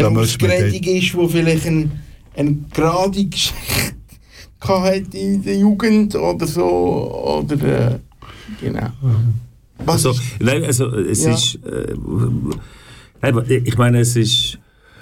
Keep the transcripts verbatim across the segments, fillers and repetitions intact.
berufsgrätig ist, wo vielleicht ein, eine gerade Geschichte hat in der Jugend oder so, oder äh, genau. Was also, nein, also es ja. ist äh, ich meine, es ist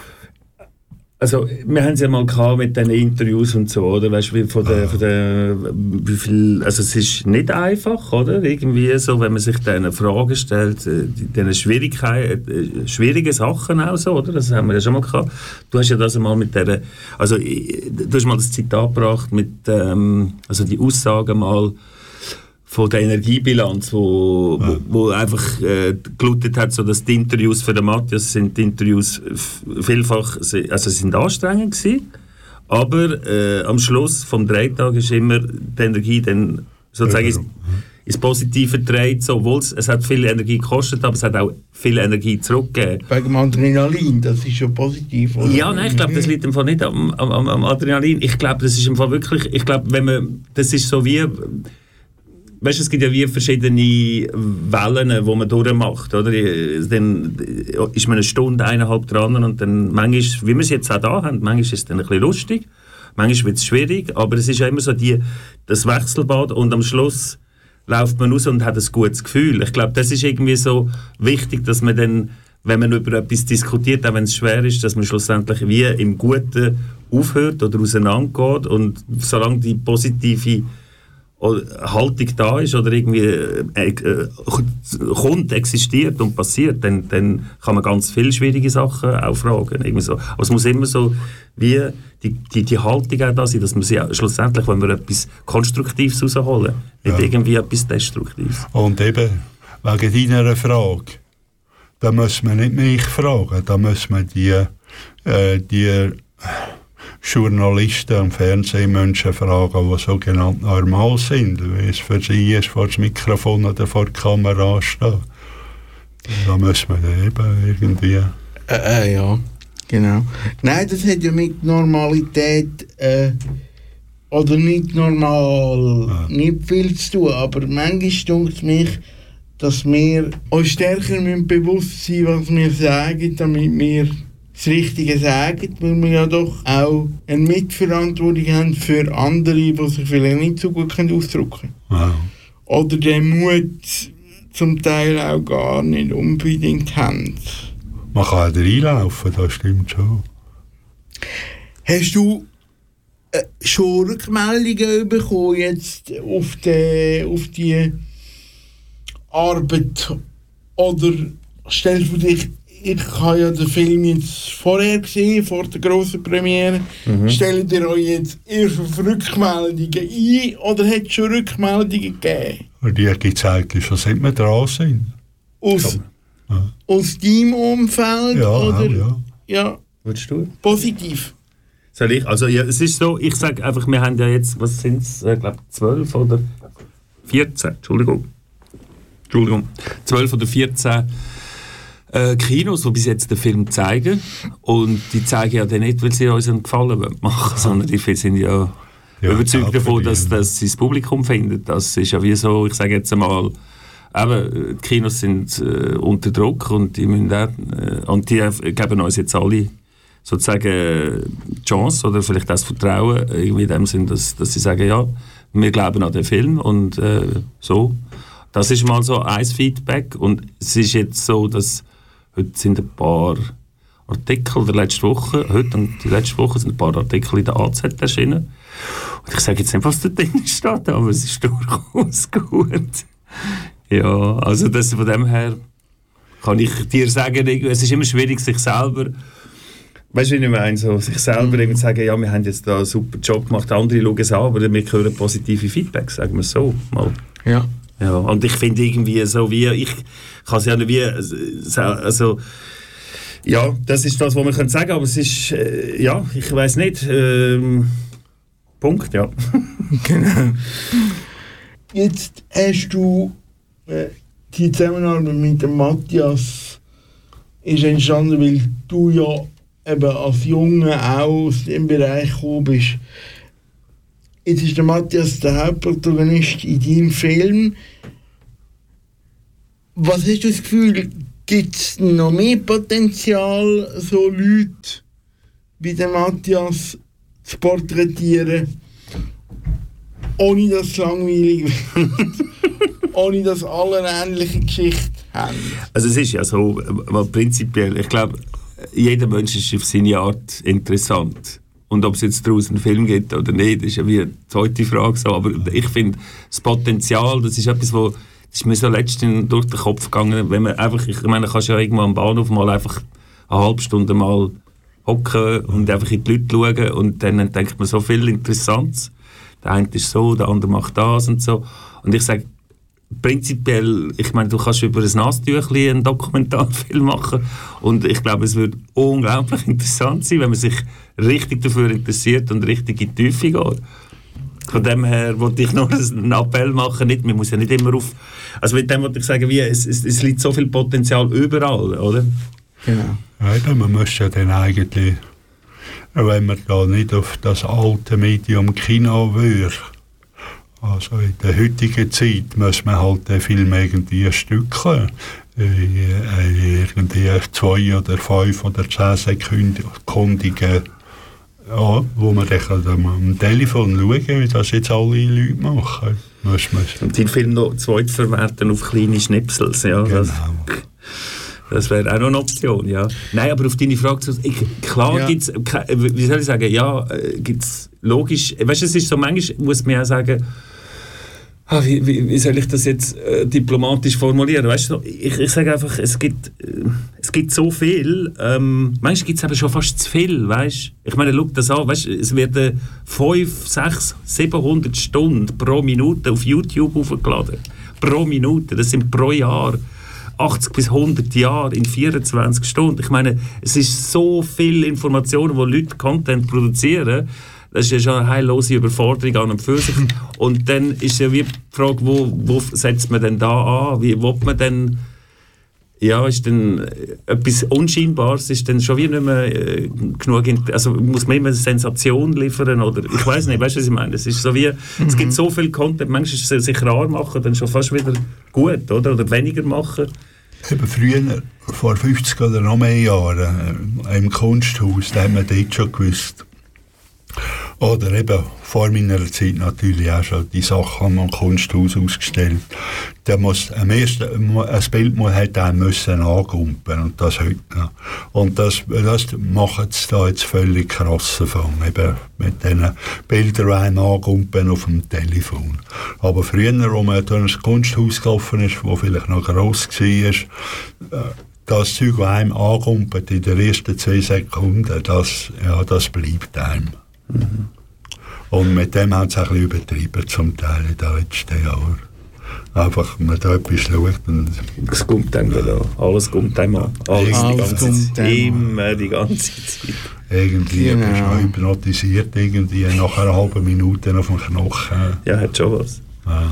also, wir haben es ja mal gehabt mit diesen Interviews und so, oder? Weißt du, von der, von der, wie viel, also es ist nicht einfach, oder? Irgendwie so, wenn man sich diese Fragen stellt, diese Schwierigkeiten, schwierige Sachen auch so, oder? Das haben wir ja schon mal gehabt. Du hast ja das einmal mit der, also du hast mal das Zitat gebracht mit, ähm, also die Aussage mal von der Energiebilanz, wo, ja. wo, wo einfach äh, gelautet hat, so dass die Interviews für den Matthias sind die Interviews vielfach, also sind anstrengend gewesen, aber äh, am Schluss vom Drehtag ist immer die Energie dann sozusagen ins, ins Positive gedreht, so, obwohl es, es hat viel Energie gekostet, aber es hat auch viel Energie zurückgegeben. Wegen dem Adrenalin, das ist schon positiv, oder? Ja, nein, ich glaube, das liegt im Fall nicht am, am, am Adrenalin. Ich glaube, das ist im Fall wirklich, ich glaube, wenn man, das ist so wie, weißt du, es gibt ja wie verschiedene Wellen, die man durchmacht, oder? Dann ist man eine Stunde, eineinhalb dran und dann manchmal, wie wir es jetzt auch da haben, manchmal ist es dann ein bisschen lustig, manchmal wird es schwierig, aber es ist ja immer so die, das Wechselbad und am Schluss läuft man raus und hat ein gutes Gefühl. Ich glaube, das ist irgendwie so wichtig, dass man dann, wenn man über etwas diskutiert, auch wenn es schwer ist, dass man schlussendlich wie im Guten aufhört oder auseinandergeht und solange die positive Haltung da ist oder irgendwie äh, äh, kommt, existiert und passiert, dann, dann kann man ganz viele schwierige Sachen auch fragen. Irgendwie so. Aber es muss immer so wie die, die, die Haltung auch da sein, dass man sie auch, schlussendlich, wenn wir etwas Konstruktives rausholen, nicht ja. irgendwie etwas Destruktives. Und eben, wegen deiner Frage, da muss man nicht mich fragen, da muss man die, äh, die Journalisten und Fernsehmenschen fragen, die sogenannt normal sind, wie es für sie ist, vor dem Mikrofon oder vor der Kamera stehen. Da muss man eben irgendwie... Äh, äh, ja, genau. Nein, das hat ja mit Normalität äh, oder nicht normal ja. nicht viel zu tun, aber manchmal stimmt es mich, dass wir uns stärker bewusst sein müssen, was wir sagen, damit wir das Richtige sagen, weil wir ja doch auch eine Mitverantwortung haben für andere, die sich vielleicht nicht so gut ausdrücken können. Wow. Oder den Mut zum Teil auch gar nicht unbedingt haben. Man kann da reinlaufen, das stimmt schon. Hast du äh, schon Rückmeldungen bekommen jetzt auf die, auf die Arbeit? Oder stellst du dich, ich habe ja den Film jetzt vorher gesehen, vor der grossen Premiere. Mhm. Stellt ihr euch jetzt erst auf Rückmeldungen ein oder hat es schon Rückmeldungen gegeben? Und die gibt es eigentlich schon, seit wir dran sind. Aus, ja. aus deinem Umfeld? Ja, oder? ja. ja. Willst du? Positiv. Soll ich? Also ja, es ist so, ich sage einfach, wir haben ja jetzt, was sind es, ich glaube zwölf oder vierzehn, Entschuldigung. Entschuldigung, zwölf oder vierzehn Äh, Kinos, die bis jetzt den Film zeigen. Und die zeigen ja dann nicht, weil sie uns einen Gefallen machen, sondern die sind ja, ja überzeugt davon, dass, dass sie das Publikum findet. Das ist ja wie so, ich sage jetzt einmal, eben, die Kinos sind äh, unter Druck und die müssen auch, äh, und die geben uns jetzt alle sozusagen die Chance oder vielleicht auch das Vertrauen irgendwie in dem Sinn, dass, dass sie sagen, ja, wir glauben an den Film und äh, so. Das ist mal so ein Feedback und es ist jetzt so, dass heute sind ein paar Artikel der letzten Woche, heute und die letzte Woche sind ein paar Artikel in der A Z erschienen. Und ich sage jetzt nicht, was da drin steht, aber es ist durchaus gut. Ja, also das, von dem her kann ich dir sagen, es ist immer schwierig, sich selber, weißt du, wie ich meine, so, sich selber irgendwie sagen, ja, wir haben jetzt da einen super Job gemacht, andere schauen es an, aber wir hören positive Feedbacks, sagen wir so mal. Ja. Ja, und ich finde irgendwie so wie, ich kann es ja nicht wie, also, ja, das ist das, was wir können sagen, aber es ist, äh, ja, ich weiß nicht, ähm, Punkt, ja. Genau. Jetzt hast du, äh, die Zusammenarbeit mit dem Matthias ist entstanden, weil du ja eben als Junge auch aus dem Bereich gekommen bist. Jetzt ist der Matthias der Hauptprotagonist in deinem Film. Was hast du das Gefühl, gibt es noch mehr Potenzial, so Leute wie der Matthias zu porträtieren, ohne dass es langweilig wird, ohne dass alle eine ähnliche Geschichte haben? Also es ist ja so, weil prinzipiell, ich glaube, jeder Mensch ist auf seine Art interessant. Und ob es jetzt daraus einen Film gibt oder nicht, ist ja wie eine zweite Frage. So. Aber ich finde, das Potenzial, das ist etwas, wo, das ist mir so letztens durch den Kopf gegangen, wenn man einfach, ich meine, kannst ja irgendwo am Bahnhof mal einfach eine halbe Stunde mal hocken und einfach in die Leute schauen und dann denkt man so viel Interessantes. Der eine ist so, der andere macht das und so. Und ich sage, prinzipiell, ich meine, du kannst über ein Nasstüchli einen Dokumentarfilm machen und ich glaube, es wird unglaublich interessant sein, wenn man sich richtig dafür interessiert und richtig in die Tiefe geht. Von dem her wollte ich noch einen Appell machen, nicht, man muss ja nicht immer auf... Also mit dem wollte ich sagen, wie, es, es, es liegt so viel Potenzial überall, oder? Genau. Ja, man muss ja dann eigentlich, wenn man da nicht auf das alte Medium Kino würde, also in der heutigen Zeit muss man halt den Film irgendwie stückeln. Irgendwie zwei oder fünf oder zehn Sekundigen, ja, wo man dann am Telefon schauen kann, wie das jetzt alle Leute machen. Muss man und den Film noch zweitverwerten auf kleine Schnipsels, ja. Genau. Das, das wäre auch noch eine Option, ja. Nein, aber auf deine Frage zu... Ich, klar ja. Gibt es... Wie soll ich sagen? Ja, gibt es logisch... Weißt du, es ist so, manchmal muss man auch sagen... Ah, wie, wie, wie soll ich das jetzt äh, diplomatisch formulieren? Weißt du, ich, ich sage einfach, es gibt, äh, es gibt so viel, ähm, manchmal gibt es aber schon fast zu viel, weißt? Ich meine, schau das an, weißt? Es werden fünf, sechs, siebenhundert Stunden pro Minute auf YouTube hochgeladen. Pro Minute, das sind pro Jahr achtzig bis hundert Jahre in vierundzwanzig Stunden. Ich meine, es ist so viel Informationen, wo Leute Content produzieren. Das ist ja schon eine heillose Überforderung an und für sich. Und dann ist ja wie die Frage, wo, wo setzt man denn da an? Wie will man denn... Ja, ist denn etwas Unscheinbares, ist dann schon wie nicht mehr äh, genug... Also muss man immer eine Sensation liefern oder... Ich weiß nicht, weißt du, was ich meine? Es ist so wie... Mhm. Es gibt so viel Content, manchmal ist es sich rar machen, dann schon fast wieder gut, oder? Oder weniger machen. Eben früher, vor fünfzig oder noch mehr Jahren, äh, im Kunsthaus, da haben wir dort schon gewusst... Oder eben vor meiner Zeit natürlich auch schon die Sachen am Kunsthaus ausgestellt. Der muss, am ersten, ein Bild muss halt auch müssen angumpen und das heute noch. Und das, das machen sie da jetzt völlig krass davon, eben mit diesen Bildern einem angumpen auf dem Telefon. Aber früher, wo man durch ein Kunsthaus gelaufen ist, das vielleicht noch gross war, das Zeug, das einem angumpelt in den ersten zwei Sekunden, das, ja, das bleibt einem. Mhm. Und mit dem haben sie ein bisschen übertrieben, zum Teil in den letzten Jahren. Einfach, wenn man da etwas schaut. Und es kommt einem ja. Alles kommt einem an. Alles, alles die ganze Zeit. Immer die ganze Zeit. Irgendwie genau. Bist du hypnotisiert, irgendwie nach einer halben Minute auf dem Knochen. Ja, hat schon was. Ja.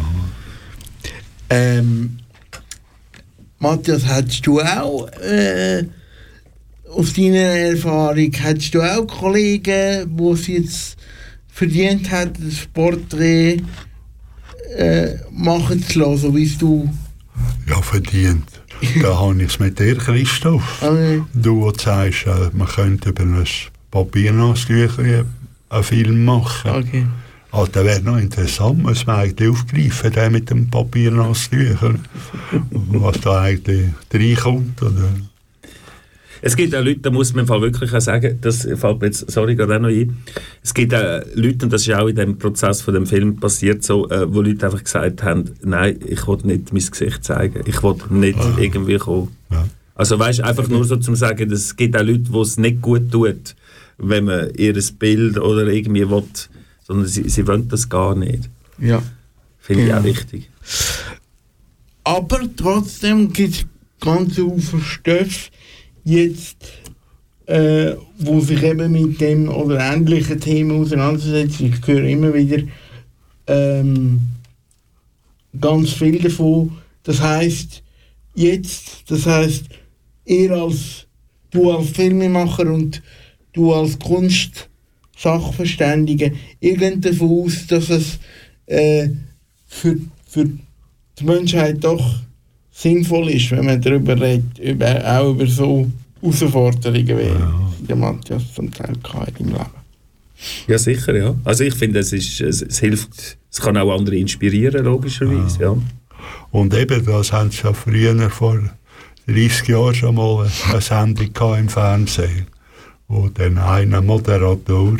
Ähm, Matthias, hättest du auch... Äh, aus deiner Erfahrung, hättest du auch Kollegen, die es jetzt verdient haben, das Porträt äh, machen zu lassen, so wie es du... Ja, verdient. Da habe ich es mit dir, Christoph. Okay. Du, der sagst, äh, man könnte über ein Papiernasstüchlein einen Film machen. Okay. Also, das wäre noch interessant, muss man eigentlich aufgreifen, der mit dem Papiernasstüchlein. Was da eigentlich reinkommt, oder... Es gibt auch Leute, da muss man im Fall wirklich auch sagen, das fällt mir jetzt, sorry, gerade auch noch ein, es gibt auch Leute, und das ist auch in dem Prozess von dem Film passiert, so, äh, wo Leute einfach gesagt haben, nein, ich will nicht mein Gesicht zeigen, ich will nicht ah. irgendwie kommen. Ja. Also weißt du, einfach nur so zum sagen, es gibt auch Leute, die es nicht gut tut, wenn man ihr Bild oder irgendwie will, sondern sie, sie wollen das gar nicht. Ja. Finde genau. ich auch wichtig. Aber trotzdem gibt es ganz viele Stoffe, jetzt, äh, wo sich eben mit dem oder ähnlichen Themen auseinandersetzen. Ich höre immer wieder ähm, ganz viel davon. Das heisst, jetzt, das heisst, ihr als, du als Filmemacher und du als Kunstsachverständige, ihr geht davon aus, dass es äh, für, für die Menschheit doch sinnvoll ist, wenn man darüber redet, über, auch über so Herausforderungen, wie ja. der Matthias zum Teil hatte im Leben. Ja, sicher, ja. Also ich finde, es, ist, es, es hilft, es kann auch andere inspirieren, logischerweise, ja. ja. Und eben, das haben sie ja früher, vor dreißig Jahren schon mal eine Sendung im Fernsehen, wo dann ein Moderator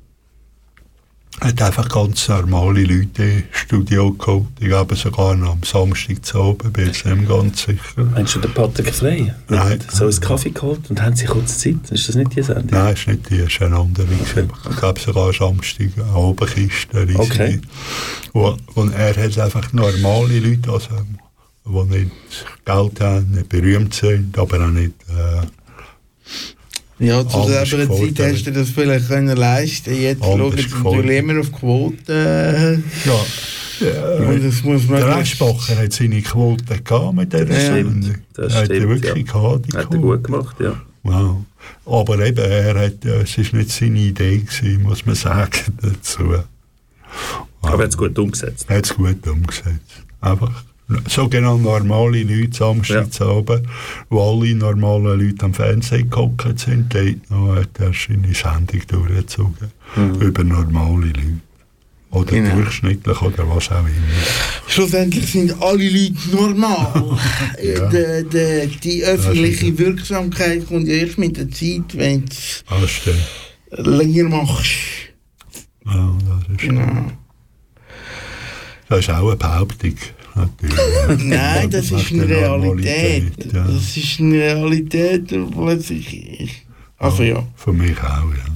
hat einfach ganz normale Leute ins Studio geholt. Ich glaube sogar noch am Samstag zu oben, bin ich nicht ganz sicher. Meinst du den Patrick Frey? Nein. So einen Kaffee geholt und haben sie kurz Zeit? Ist das nicht die Sendung? Nein, ist nicht die, ist eine andere. Okay. Ich glaube sogar Samstag eine Oberkiste. Okay. Und, und er hat einfach normale Leute, also, die nicht Geld haben, nicht berühmt sind, aber auch nicht... Äh, Ja, zu selber Zeit hast du das vielleicht können leisten. Jetzt schaut es natürlich immer auf Quoten. Ja, ja, und das muss man der Restbacher hat seine Quote gehabt mit dieser ja, Sendung. Das hat stimmt, er wirklich ja. gehabt, die hat er gut gemacht, ja. Wow. Aber eben, er hat, es war nicht seine Idee gewesen, muss man sagen dazu. Wow. Aber er hat es gut umgesetzt. Er hat es gut umgesetzt. Einfach sogenannte normale Leute, Samstag ja. oben, wo alle normalen Leute am Fernsehen gehockt sind, dort noch hat er seine Sendung durchgezogen. Mhm. Über normale Leute. Oder genau. durchschnittlich oder was auch immer. Schlussendlich sind alle Leute normal. ja. de, de, die öffentliche Wirksamkeit kommt erst mit der Zeit, wenn du es länger machst. Ja, das ist genau. Das ist auch eine Behauptung. Nein, das ist eine Realität. Ja. Das ist eine Realität, die plötzlich ist. Also ja. ja. Für mich auch, ja.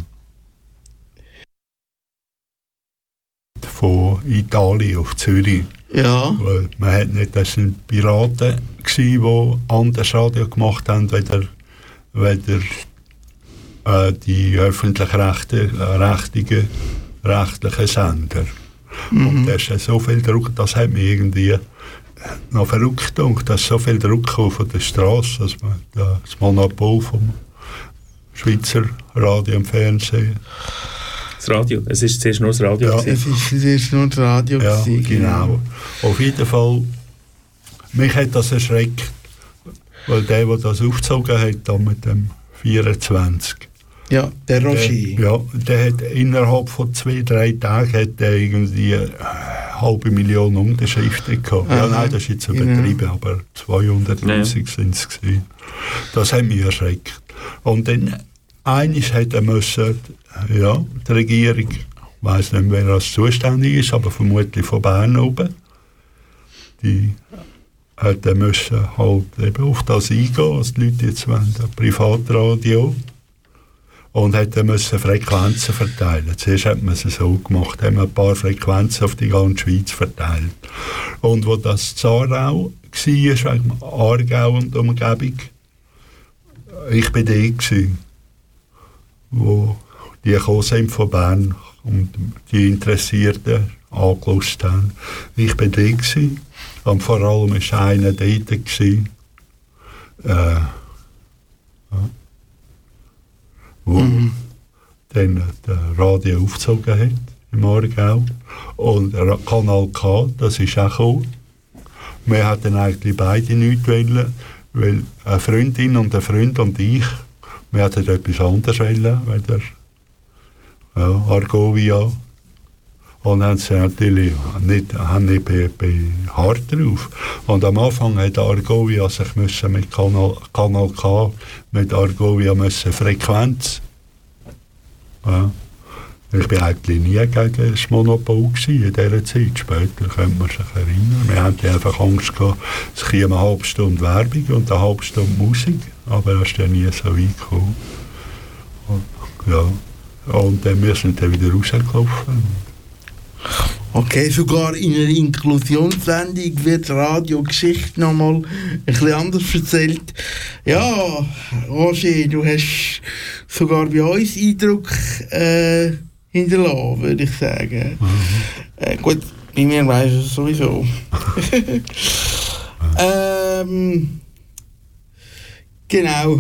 Von Italien auf Zürich. Ja. Weil man hat nicht, das sind Piraten gsi, die anders Radio gemacht haben, weder, weder äh, die öffentlich-rechtlichen rechtlichen Sender. Mhm. Und da ist so viel Druck, das hat mich irgendwie noch verrückt gedacht, dass so viel Druck kam von der Straße, dass man das Monopol vom Schweizer Radio und Fernsehen. Das Radio, es ist zuerst nur das Radio. Ja, es ist zuerst nur das Radio. Ja, gewesen, genau. genau. Auf jeden Fall, mich hat das erschreckt, weil der, der das aufgezogen hat, da mit dem vierundzwanzig. Ja, der Roger. Der, ja, der hat innerhalb von zwei, drei Tagen hat der irgendwie eine halbe Million Unterschriften gehabt. Aha, ja, nein, das ist jetzt übertrieben, genau. Aber zweihunderttausend ja. sind es gewesen. Das hat mich erschreckt. Und dann, eines hat er müssen, ja, die Regierung, ich weiss nicht, wer das zuständig ist, aber vermutlich von Bern oben, die hat er müssen halt eben auf das eingehen, was die Leute jetzt wollen, ein Privatradio. Und hat dann müssen Frequenzen verteilen. Zuerst hat man es so gemacht, haben wir ein paar Frequenzen auf die ganze Schweiz verteilt. Und wo das Zarau war, wegen Aargau und Umgebung, ich war da, wo die gekommen sind von Bern und die Interessierten angelost haben. Ich war da und vor allem war einer dort. Äh, ja. wo mhm. dann das Radio aufgezogen hat im Aargau. Und Kanal K, das ist auch gekommen. Wir hatten eigentlich beide nichts wollen, weil eine Freundin und ein Freund und ich, wir hatten etwas anderes wollen, weil der ja, Argovia. Und haben sie natürlich nicht, haben nicht beharrt drauf. Und am Anfang hat Argovia sich müssen mit Kanal, Kanal K, mit Argovia müssen Frequenz. Ja. Ich war eigentlich nie gegen das Monopol gewesen in dieser Zeit. Später könnte man sich erinnern. Wir hatten einfach Angst gehabt, es käme eine halbe Stunde Werbung und eine halbe Stunde Musik. Aber das ist dann nie so weit gekommen. Und, ja. Und dann müssen wir dann wieder rausgelaufen. Okay, sogar in einer Inklusionssendung wird Radio-Geschichte nochmal ein bisschen anders erzählt. Ja, Roger, du hast sogar bei uns Eindruck äh, hinterlassen, würde ich sagen. Mhm. Äh, gut, bei mir weiss es sowieso. ähm, genau.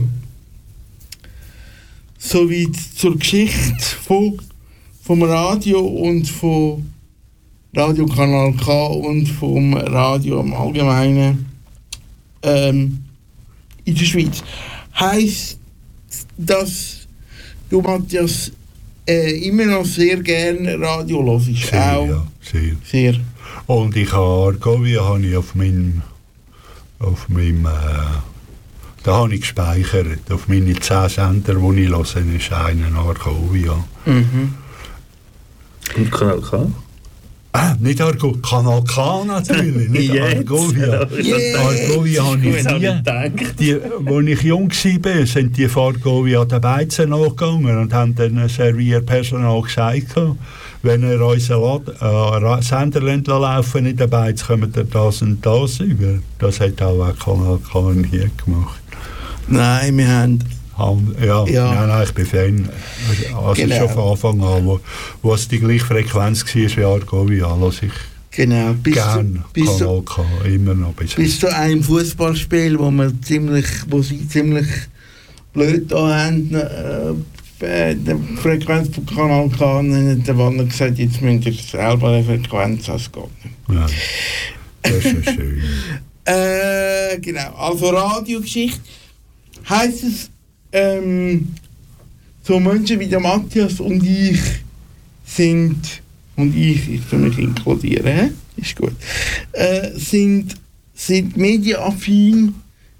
Soweit zur Geschichte von, vom Radio und von Radiokanal K und vom Radio im Allgemeinen. ähm, in der Schweiz. Heisst, dass du, Matthias, äh, immer noch sehr gerne Radio hörst? Sehr, auch? ja, sehr. Sehr. Und ich habe Argovia habe ich auf meinem, auf meinem äh, da habe ich gespeichert. Auf meine zehn Sender, die ich höre, ist einer Argovia. Mhm. Und Kanal K? Ah, nicht Argo, Kanal K natürlich, nicht Argovia. Yes. Argovia habe ich nie. Die, als ich jung war, sind die von Argovia den Beizen nachgegangen und haben dann Servierpersonal gesagt, wenn ihr unseren äh, Sender laufen in den Beiz, kommt ihr das und das über. Das hat auch Kanal K nie gemacht. Nein, wir haben... Ja, ja. Nein, nein, ich bin Fan. Also Genau. schon von Anfang an, wo, wo es die gleiche Frequenz war wie Argovia, lasse ich Genau. Bist gerne Kanal K, immer noch. Bis Bis zu einem Fußballspiel, wo wir ziemlich, wo sie ziemlich blöd da haben, äh, die Frequenz von Kanal K nennen, der Wanner gesagt, jetzt müsst ihr selber eine Frequenz, das geht nicht. Ja, das ist ja schön. Äh, genau, also Radiogeschichte. Heisst es, ähm, so Menschen wie der Matthias und ich sind, und ich, ich soll mich inkludieren, he? Ist gut, äh, sind, sind medienaffin,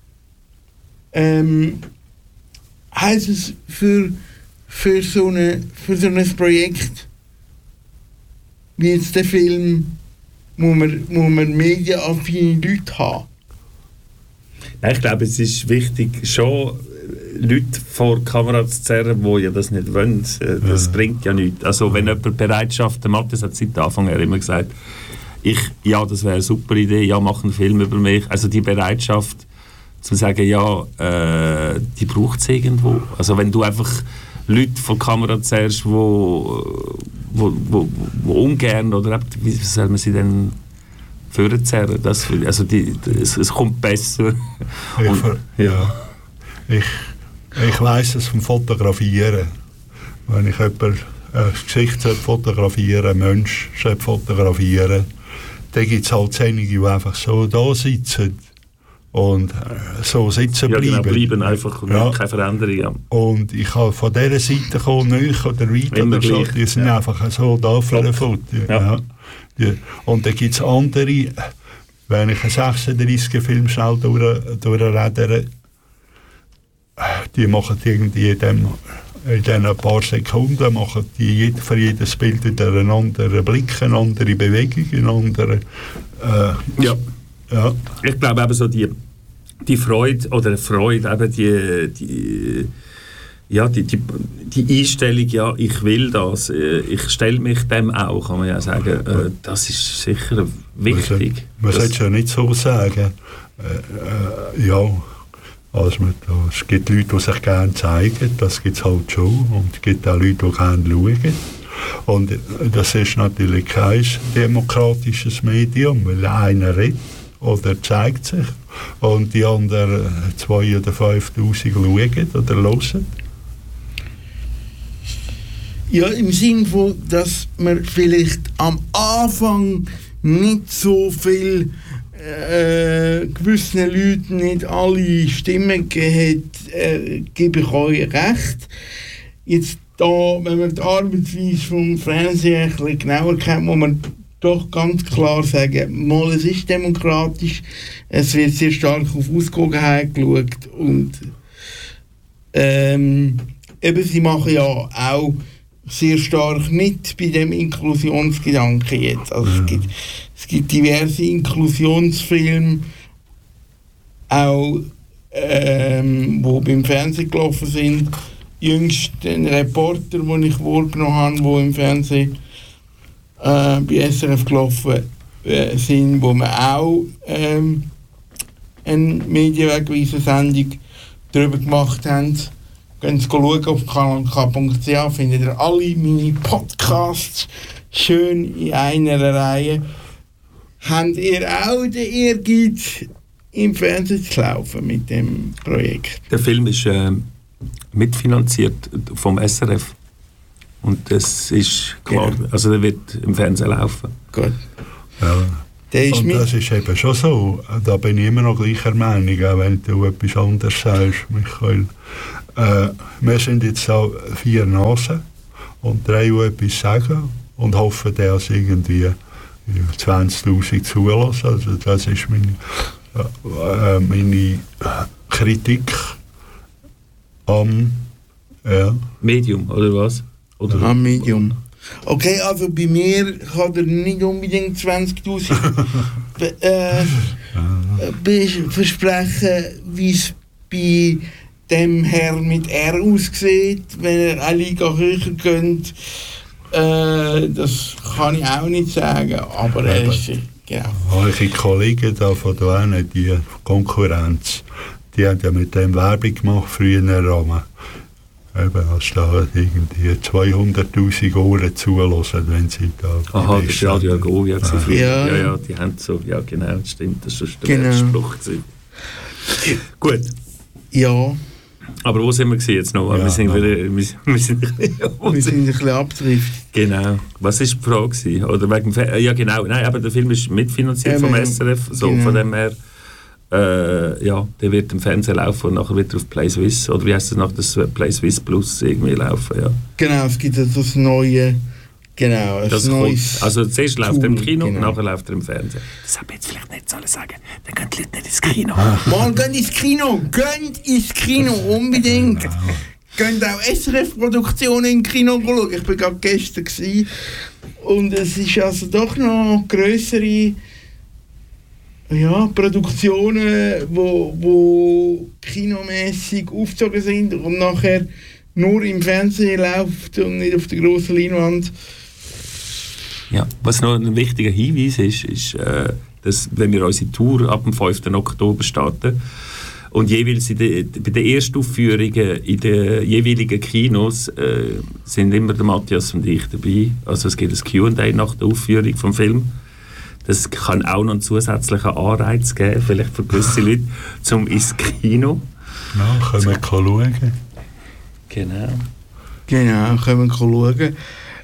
ähm, heisst es für, für, so eine, für so ein Projekt wie jetzt der Film, muss man, muss man medienaffine Leute haben? Nein, ich glaube, es ist wichtig, schon Leute vor die Kamera zu zerren, die ja das nicht wollen. Das ja. bringt ja nichts. Also wenn jemand Bereitschaft, der Matthias hat seit Anfang her immer gesagt, ich, ja, das wäre eine super Idee, ja, mach einen Film über mich. Also die Bereitschaft, zu sagen, ja, äh, die braucht es irgendwo. Also wenn du einfach Leute vor die Kamera zerrst, wo, wo, wo, wo ungern, oder wie soll man sie denn vorzerren? Das, also die, es, es kommt besser. Ich, Und, ja. ich, ich weiss es vom Fotografieren. Wenn ich jemand, ein Gesicht fotografieren, einen Mensch fotografieren, dann gibt es halt einige, die einfach so da sitzen und so sitzen ja, bleiben. Genau, bleiben einfach und ja. keine Veränderung. Ja. Und ich habe von dieser Seite kommen, nicht oder weiter Immer oder so, gleich. die sind ja. einfach so da für ein Foto. Ja. Ja. Ja. Und dann gibt es andere, wenn ich einen sechsunddreißiger-Film schnell durch, durchredere, die machen irgendwie in, dem, in diesen paar Sekunden machen die für jedes Bild wieder einen anderen Blick, eine andere Bewegung, eine andere... Äh, ja. ja. Ich glaube eben so die, die Freude, oder Freude, eben die... die Ja, die, die, die Einstellung, ja, ich will das, ich stelle mich dem auch, kann man ja sagen, das ist sicher wichtig. Man sollte es ja nicht so sagen. Äh, äh, ja, also man, es gibt Leute, die sich gerne zeigen, das gibt es halt schon. Und es gibt auch Leute, die gerne schauen. Und das ist natürlich kein demokratisches Medium, weil einer redet oder zeigt sich und die anderen zwei oder fünftausend schauen oder hören. Ja, im Sinne von, dass man vielleicht am Anfang nicht so viel äh, gewissen Leuten nicht alle Stimmen gegeben hat, äh, gebe ich euch recht. Jetzt da, wenn man die Arbeitsweise vom Fernsehen ein bisschen genauer kennt, muss man doch ganz klar sagen, mal, es ist demokratisch, es wird sehr stark auf Ausgewogenheit geschaut und ähm, eben, sie machen ja auch sehr stark mit bei dem Inklusionsgedanken jetzt. Also es gibt, es gibt diverse Inklusionsfilme, auch ähm, wo beim Fernsehen gelaufen sind. Jüngst ein Reporter, den ich wahrgenommen habe, der im Fernsehen äh, bei S R F gelaufen äh, sind, wo wir auch ähm, eine Medienwegweiser-Sendung darüber gemacht haben. Gehen Sie schauen auf kanal k punkt c h, findet ihr alle meine Podcasts schön in einer Reihe. Habt ihr auch den Ehrgeiz, im Fernsehen zu laufen mit dem Projekt? Der Film ist äh, mitfinanziert vom S R F. Und das ist klar, Genau. also der wird im Fernsehen laufen. Gut. Ja. Der ist und mit das ist eben schon so. Da bin ich immer noch gleicher Meinung, auch wenn du etwas anderes sagst, Michael. Äh, wir sind jetzt da vier Nasen und drei, die etwas sagen und hoffen, dass irgendwie zwanzigtausend zulassen. Also das ist meine, äh, meine Kritik am ja. Medium, oder was? Oder am Medium. Okay, also bei mir kann er nicht unbedingt zwanzigtausend äh, versprechen, wie es bei dem Herrn mit R aussieht, wenn er eine Liga höher geht. Äh, das kann ich auch nicht sagen, aber er ist, genau. Eure Kollegen da von da die Konkurrenz, die haben ja mit dem Werbung gemacht, früher im Rahmen. Eben, als da irgendwie zweihunderttausend Ohren zulassen, wenn sie da... Aha, das ist Radio Agovia. Ja. Ja. ja, ja, die haben so... Ja, genau, das stimmt, das ist der genau. Spruch. Gut. Ja. Aber wo sind wir gewesen jetzt noch? Ja, wir, sind no. wieder, wir, wir sind ein bisschen... wir sind ein bisschen abgedriftet. Genau. Was war die Frage gewesen? Oder wegen Fe- ja, genau. Nein, aber der Film ist mitfinanziert ähm, vom S R F. So, genau. Von dem her... Äh, ja, der wird im Fernsehen laufen und nachher wird er auf Play Swiss, oder wie heißt das noch, das Play Swiss Plus irgendwie laufen, ja. Genau, es gibt also das neue, genau, das neues kommt. Also zuerst läuft er im Kino genau. und nachher läuft er im Fernsehen. Das haben wir jetzt vielleicht nicht sollen sagen, dann gehen die Leute nicht ins Kino. Mal, geht ins Kino, geht ins Kino, unbedingt. Geht auch S R F-Produktionen im Kino schauen. Ich war gerade gestern gewesen. Und es ist also doch noch grössere ja, Produktionen, wo, wo kinomässig aufgezogen sind und nachher nur im Fernsehen läuft und nicht auf der grossen Leinwand. Ja, was noch ein wichtiger Hinweis ist, ist, äh, dass wenn wir unsere Tour ab dem fünften Oktober starten und jeweils in de, bei den Erstaufführungen in den jeweiligen Kinos äh, sind immer der Matthias und ich dabei. Also es gibt ein Q and A nach der Aufführung vom Film. Das kann auch noch einen zusätzlichen Anreiz geben, vielleicht für gewisse Leute, zum ins Kino. Ja, können wir schauen. Genau. Genau, können wir schauen.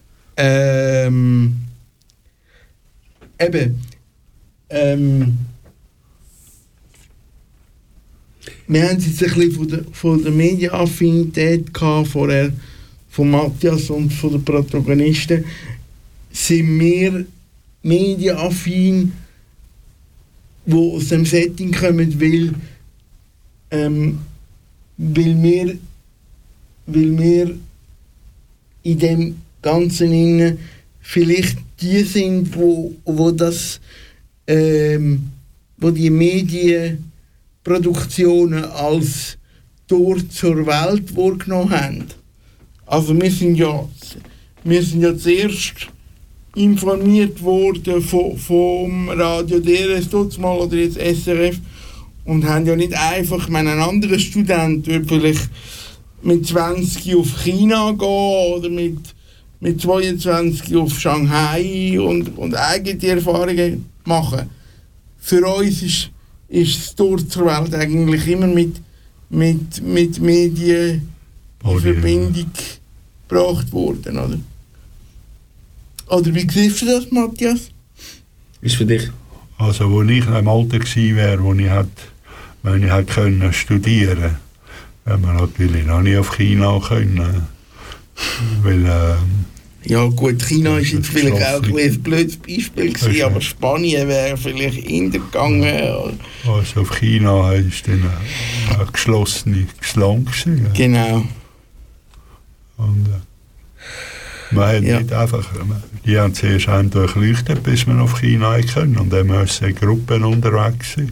Ähm, eben, ähm, wir haben jetzt ein bisschen von der, von der Medienaffinität gehabt, vorher von Matthias und von den Protagonisten. Sind wir medienaffin, die aus dem Setting kommen, weil, ähm, weil, wir, weil wir in dem Ganzen innen vielleicht die sind, wo, wo, das, ähm, wo die Medienproduktionen als Tor zur Welt wahrgenommen haben. Also wir sind ja, wir sind ja zuerst informiert worden vom, vom Radio D R S mal oder jetzt S R F und haben ja nicht einfach, ich meine, ein anderer Student würde vielleicht mit zwanzig auf China gehen oder mit, mit zweiundzwanzig auf Shanghai und, und eigene Erfahrungen machen. Für uns ist, ist das Tor zur Welt eigentlich immer mit, mit, mit Medien in Verbindung gebracht worden, oder? Oder wie siehst du das, Matthias? Ist für dich? Also, wo ich noch im Alter gewesen wäre, wo ich hätte, wenn ich hätte können studieren, hätte man natürlich noch nicht auf China können. Weil, äh, ja gut, China ist jetzt vielleicht auch ein blödes Beispiel gewesen, aber Spanien wäre vielleicht hintergegangen. Also auf China ist dann ein geschlossenes Land gewesen. Genau. Und, äh, man hat ja. nicht einfach, die haben zuerst durchleuchtet, bis man auf China können und dann müssen Gruppen unterwegs sein.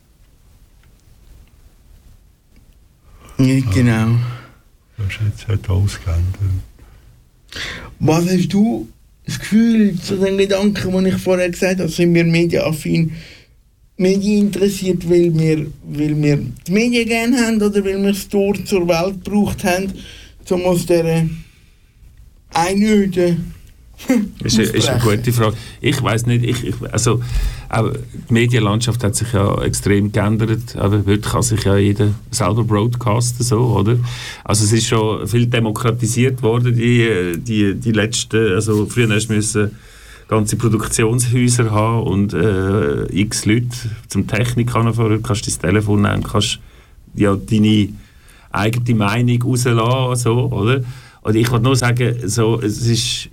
Ja, genau. Das ist jetzt hat alles geändert. Was hast du das Gefühl zu den Gedanken, die ich vorher gesagt habe, sind wir medienaffin, Medien interessiert, weil wir, weil wir die Medien gerne haben oder weil wir das Tor zur Welt gebraucht haben, um aus dieser Einöde ist, ist eine gute Frage. Ich weiß nicht, ich, ich, also, auch die Medienlandschaft hat sich ja extrem geändert, aber heute kann sich ja jeder selber broadcasten, so, oder? Also es ist schon viel demokratisiert worden, die, die, die letzten, also früher hast du müssen ganze Produktionshäuser haben und äh, x Leute zum Technik anfangen, kannst du dein Telefon nehmen, kannst ja deine eigene Meinung rauslassen, so, oder? Und ich wollte nur sagen, so, es ist...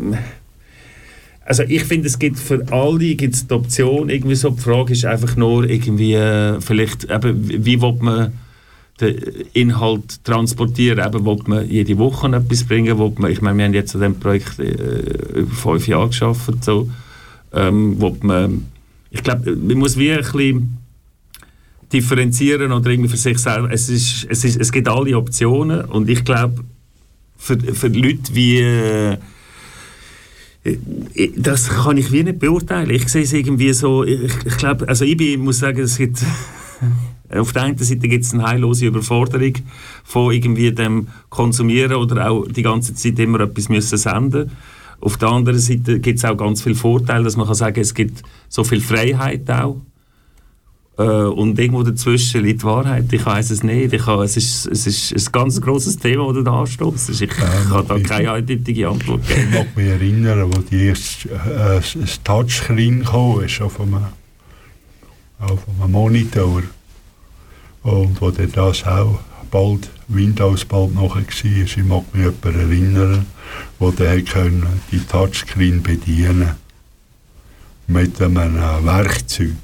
Also ich finde, es gibt für alle gibt's die Option, irgendwie so, die Frage ist einfach nur irgendwie, äh, vielleicht, eben, wie, wie will man den Inhalt transportieren, eben, will man jede Woche etwas bringen, will man, ich meine, wir haben jetzt an diesem Projekt äh, über fünf Jahre gearbeitet, so, ähm, will man, ich glaube, man muss wie ein bisschen differenzieren oder irgendwie für sich selber, es, ist, es, ist, es gibt alle Optionen und ich glaube, für, für Leute wie äh, das kann ich wie nicht beurteilen. Ich sehe es irgendwie so, ich, ich glaube, also ich bin, muss sagen, es gibt auf der einen Seite gibt es eine heillose Überforderung von irgendwie dem Konsumieren oder auch die ganze Zeit immer etwas müssen senden. Auf der anderen Seite gibt es auch ganz viele Vorteile, dass man kann sagen, es gibt so viel Freiheit auch. Äh, und irgendwo dazwischen liegt die Wahrheit. Ich weiss es nicht. Ich habe, es, ist, es ist ein ganz grosses Thema, das du da anstoßt. Ich ja, kann da keine eindeutige Antwort geben. Ich mag mich erinnern, als die erste äh, ein Touchscreen kam, ist auf einem, auf einem Monitor. Und wo dann das auch bald, Windows bald nachher war, ich mag mich jemand erinnern, wo der die Touchscreen bedienen mit einem Werkzeug.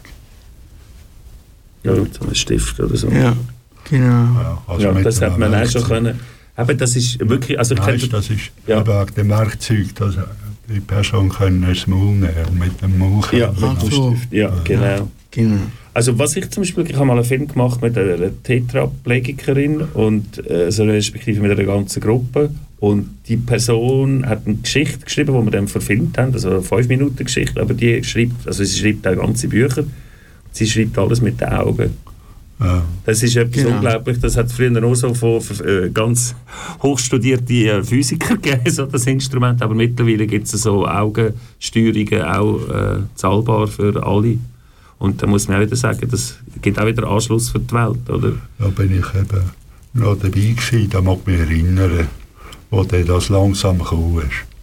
Ja, so ein Stift oder so. Ja, genau. Ja, also ja, das hat man auch schon können. Aber das ist wirklich, also ich Nein, kenn, das ist ja. wegen dem Werkzeug, dass die Person können das Maul nehmen mit dem Maul. Ja, mit mit dem so. Stift. Ja, genau. Ja, genau. Also was ich zum Beispiel, ich habe mal einen Film gemacht mit einer Tetraplegikerin und äh, also respektive mit einer ganzen Gruppe und die Person hat eine Geschichte geschrieben, die wir dann verfilmt haben, also eine fünf Minuten Geschichte, aber die schreibt, also sie schreibt auch ganze Bücher, sie schreibt alles mit den Augen. Ja. Das ist etwas Genau. unglaublich, das hat früher auch so von äh, ganz hochstudierte äh, Physiker gegeben, so das Instrument, aber mittlerweile gibt es so Augensteuerungen auch äh, zahlbar für alle. Und da muss man auch wieder sagen, das gibt auch wieder Anschluss für die Welt, oder? Da bin ich eben noch dabei gewesen, da mag ich mich erinnern, wo der das langsam gekommen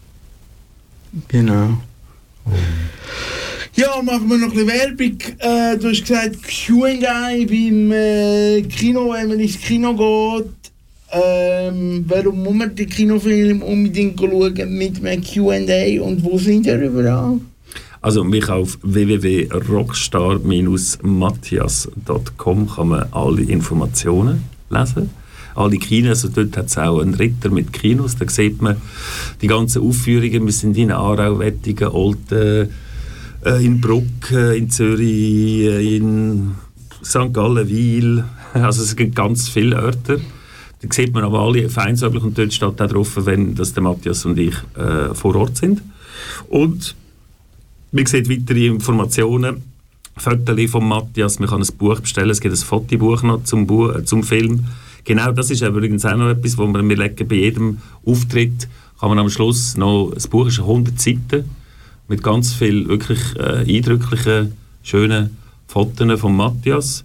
ist. Genau. Und Ja, machen wir noch ein bisschen Werbung. Äh, du hast gesagt, Q and A beim äh, Kino, wenn man ins Kino geht. Ähm, warum muss man den Kinofilm unbedingt schauen mit einem Q and A und wo sind ihr überall? Also mich auf w w w punkt rockstar Bindestrich matthias punkt com kann man alle Informationen lesen. Alle Kinos, also dort hat es auch einen Ritter mit Kinos, da sieht man die ganzen Aufführungen. Wir sind in Aarau, Wettingen, Olten, äh, in Bruck, äh, in Zürich, äh, in Sankt Gallen, Wil. Also es gibt ganz viele Orte. Da sieht man aber alle feinsäuglich und dort steht auch drauf, wenn das der Matthias und ich äh, vor Ort sind. Und man sieht weitere Informationen, Fotos von Matthias, man kann ein Buch bestellen, es gibt ein Fotobuch noch zum, Buch, äh, zum Film. Genau, das ist übrigens auch noch etwas, wo wir, wir legen bei jedem Auftritt, kann man am Schluss noch, das Buch ist hundert Seiten, mit ganz vielen wirklich äh, eindrücklichen, schönen Fotos von Matthias.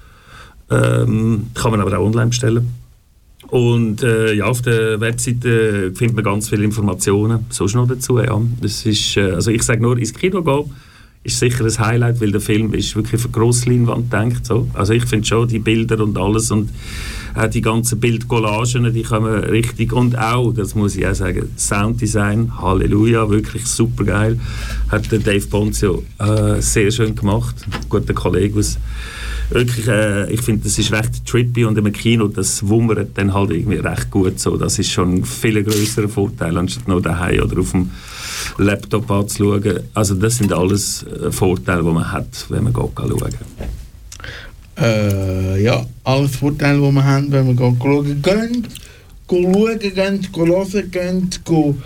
Ähm, kann man aber auch online bestellen. Und äh, ja, auf der Webseite findet man ganz viele Informationen, sonst noch dazu. Ja. Das ist, äh, also ich sage nur, ins Kino gehen ist sicher ein Highlight, weil der Film ist wirklich für Grossleinwand gedacht. So. Also ich finde schon, die Bilder und alles und äh, die ganzen Bildcollagen, die kommen richtig. Und auch, das muss ich auch sagen, Sounddesign, Halleluja, wirklich super geil. Hat der Dave Ponzio äh, sehr schön gemacht. Ein guter Kollege aus. Wirklich, äh, ich finde, das ist recht trippy und im Kino, das wummert dann halt irgendwie recht gut so. Das ist schon ein viel grösserer Vorteil, anstatt nur daheim oder auf dem Laptop anzuschauen. Also das sind alles äh, Vorteile, die man hat, wenn man geht schauen. Äh, ja, alles Vorteile, die wir haben, wenn wir gehen schauen gehen. Schauen gehen, hören gehen, gehen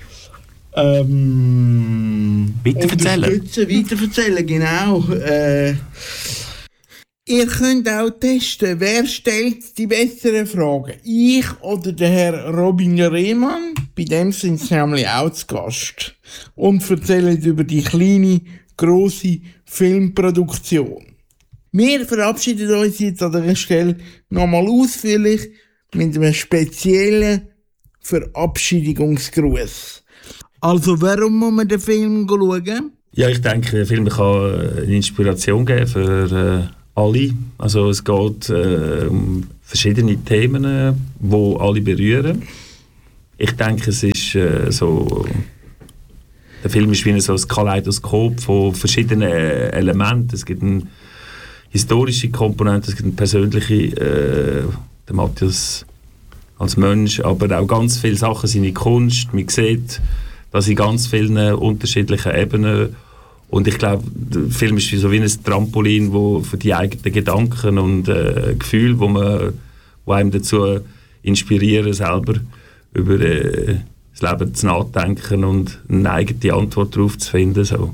ähm, Weiterverzählen. unterstützen, weiterverzählen, genau. Äh, Ihr könnt auch testen, wer stellt die besseren Fragen, ich oder der Herr Robin Rehmann. Bei dem sind sie nämlich auch zu Gast und erzählen über die kleine, grosse Filmproduktion. Wir verabschieden uns jetzt an dieser Stelle nochmal ausführlich mit einem speziellen Verabschiedungsgruß. Also warum muss man den Film schauen? Ja, ich denke, der Film kann eine Inspiration geben für äh, alle. Also es geht äh, um verschiedene Themen, äh, die alle berühren. Ich denke, es ist äh, so... Der Film ist wie ein, so ein Kaleidoskop von verschiedenen äh, Elementen. Es gibt eine historische Komponente, es gibt eine persönliche, äh, der Matthias als Mensch, aber auch ganz viele Sachen, seine Kunst. Man sieht das in ganz vielen unterschiedlichen Ebenen. Und ich glaube, der Film ist so wie ein Trampolin, wo für die eigenen Gedanken und äh, Gefühle, wo, man, wo einem dazu inspirieren, selber über äh, das Leben zu nachdenken und eine eigene Antwort darauf zu finden. So.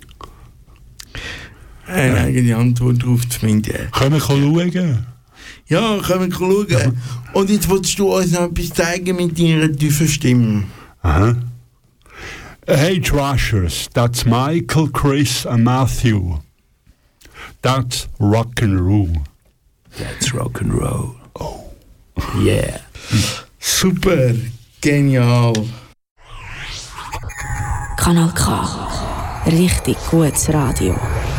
Eine eigene Antwort darauf zu finden. Können wir schauen? Ja, können wir schauen. Ja. Und jetzt willst du uns noch etwas zeigen mit deiner tiefen Stimme. Aha. Hey Trashers, that's Michael, Chris and Matthew. That's rock'n'roll. That's rock'n'roll. Oh. Yeah. Super, genial. Kanal K. Richtig gutes Radio.